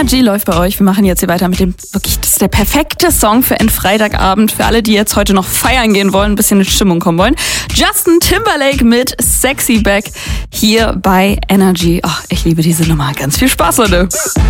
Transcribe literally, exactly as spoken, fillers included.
Energy läuft bei euch. Wir machen jetzt hier weiter mit dem, wirklich, das ist der perfekte Song für einen Freitagabend, für alle, die jetzt heute noch feiern gehen wollen, ein bisschen in Stimmung kommen wollen. Justin Timberlake mit Sexy Back hier bei Energy. Ach, ich liebe diese Nummer. Ganz viel Spaß, Leute.